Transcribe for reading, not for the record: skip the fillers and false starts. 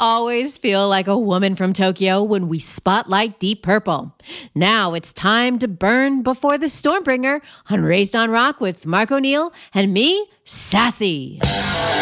always feel like a woman from Tokyo when we spotlight Deep Purple. Now it's time to burn before the Stormbringer on Raised on Rock with Mark O'Neill and me, Sassy.